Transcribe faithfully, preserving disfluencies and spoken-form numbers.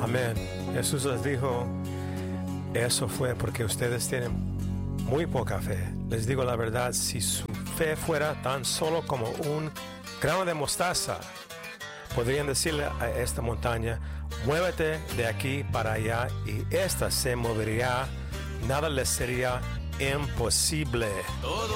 Amén. Jesús les dijo, eso fue porque ustedes tienen muy poca fe. Les digo la verdad, si su fe fuera tan solo como un grano de mostaza, podrían decirle a esta montaña, muévete de aquí para allá, y esta se movería. Nada les sería imposible.